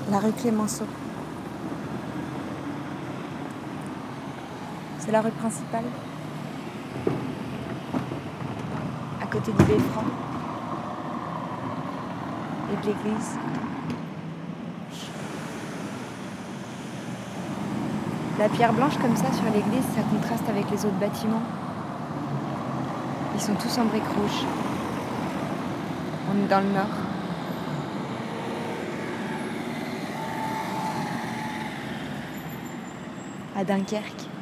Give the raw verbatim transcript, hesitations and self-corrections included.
La rue Clémenceau. C'est la rue principale. À côté du beffroi. Et de l'église. La pierre blanche comme ça sur l'église, ça contraste avec les autres bâtiments. Ils sont tous en briques rouges. On est dans le nord. À Dunkerque.